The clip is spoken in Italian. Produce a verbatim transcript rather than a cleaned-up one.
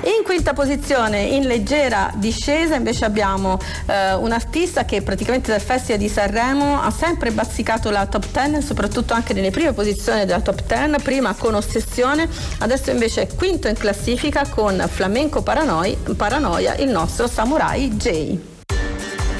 In quinta posizione, in leggera discesa, invece abbiamo eh, un artista che praticamente dal Festival di Sanremo ha sempre bazzicato la top dieci, soprattutto anche nelle prime posizioni della top dieci, prima con Ossessione, adesso invece è quinto in classifica con Flamenco Paranoi- Paranoia, il nostro Samurai J.